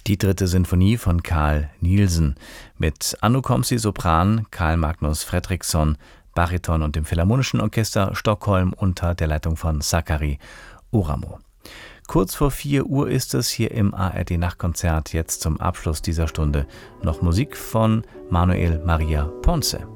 Die dritte Sinfonie von Carl Nielsen mit Anno Komsi Sopran, Carl Magnus Fredriksson Bariton und dem Philharmonischen Orchester Stockholm unter der Leitung von Sakari Oramo. Kurz vor 4 Uhr ist es hier im ARD Nachtkonzert. Jetzt zum Abschluss dieser Stunde noch Musik von Manuel Maria Ponce.